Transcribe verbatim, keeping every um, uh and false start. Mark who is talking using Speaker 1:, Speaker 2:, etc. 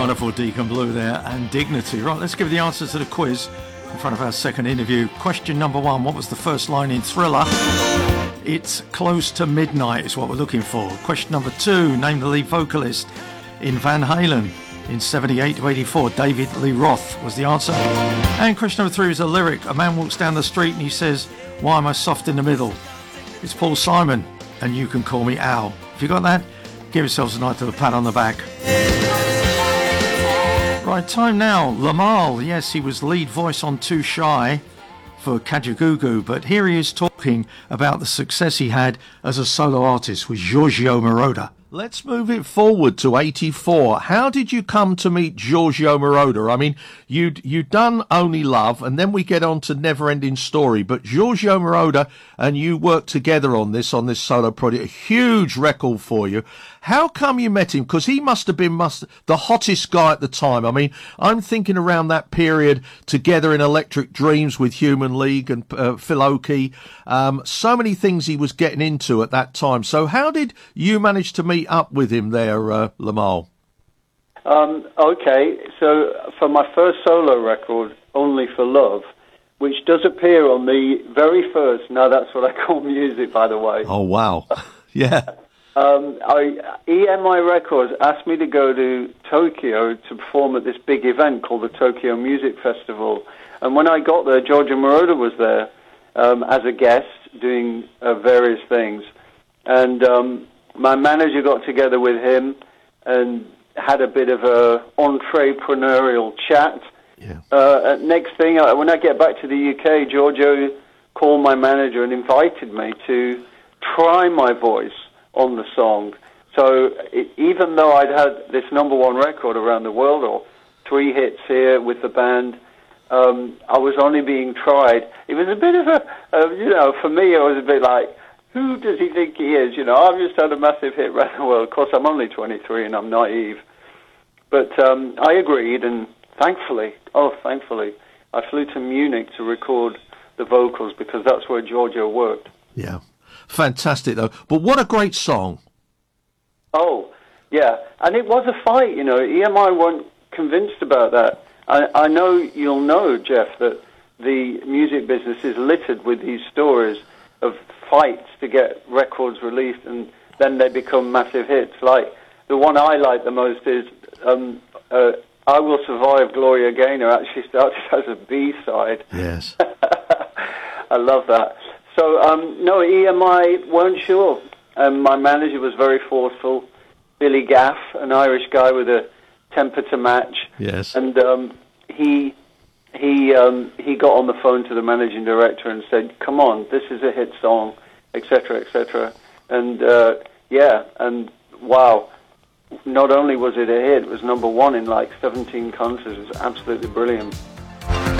Speaker 1: Wonderful Deacon Blue there, and Dignity. Right, let's give the answer to the quiz in front of our second interview. Question number one, what was the first line in Thriller? It's Close to Midnight is what we're looking for. Question number two, name the lead vocalist in Van Halen in seventy-eight to eighty-four. David Lee Roth was the answer. And question number three is a lyric. A man walks down the street and he says, why am I soft in the middle? It's Paul Simon, and You Can Call Me Al. If you got that, give yourselves a nice little pat on the back. Right, time now. Lamal, yes, he was lead voice on Too Shy for Kajagoogoo, but here he is talking about the success he had as a solo artist with Giorgio Moroder. Let's move it forward to eighty-four. How did you come to meet Giorgio Moroder? I mean, you'd, you'd done Only Love, and then we get on to Never Ending Story, but Giorgio Moroder and you worked together on this, on this solo project, a huge record for you. How come you met him? Because he must have been must the hottest guy at the time. I mean, I'm thinking around that period, together in Electric Dreams with Human League and uh, Phil Oakey, um, so many things he was getting into at that time. So how did you manage to meet up with him there, uh, Lamal?
Speaker 2: Um, okay, so for my first solo record, Only for Love, which does appear on the very first, now that's what I call music, by the way.
Speaker 1: Oh, wow. Yeah.
Speaker 2: Um, I, E M I Records asked me to go to Tokyo to perform at this big event called the Tokyo Music Festival. And when I got there, Giorgio Moroder was there um, as a guest doing uh, various things. And um, my manager got together with him and had a bit of a entrepreneurial chat.
Speaker 1: Yeah.
Speaker 2: Uh, next thing, uh, when I get back to the U K, Giorgio called my manager and invited me to try my voice on the song. So it, even though I'd had this number one record around the world, or three hits here with the band, um, I was only being tried. It was a bit of a, uh, you know, for me it was a bit like, who does he think he is? You know, I've just had a massive hit around the world. Of course, I'm only twenty-three and I'm naive. But um, I agreed, and thankfully, oh, thankfully, I flew to Munich to record the vocals because that's where Giorgio worked.
Speaker 1: Yeah. Fantastic, though. But what a great song.
Speaker 2: Oh, yeah. And it was a fight, you know. E M I weren't convinced about that. I, I know you'll know, Jeff, that the music business is littered with these stories of fights to get records released, and then they become massive hits. Like, the one I like the most is um, uh, I Will Survive, Gloria Gaynor actually started as a B-side.
Speaker 1: Yes.
Speaker 2: I love that. So, um, no, E M I weren't sure. Um, my manager was very forceful. Billy Gaff, an Irish guy with a temper to match.
Speaker 1: Yes.
Speaker 2: And um, he he um, he got on the phone to the managing director and said, come on, this is a hit song, et cetera, et cetera. And, uh, yeah, and wow, not only was it a hit, it was number one in like seventeen countries. It was absolutely brilliant.